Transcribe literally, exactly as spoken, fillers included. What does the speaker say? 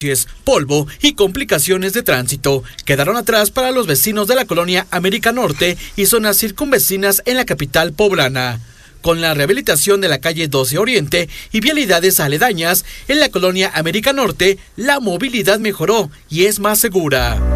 polvo y complicaciones de tránsito quedaron atrás para los vecinos de la colonia América Norte y zonas circunvecinas en la capital poblana. Con la rehabilitación de la calle doce Oriente y vialidades aledañas, en la colonia América Norte, la movilidad mejoró y es más segura.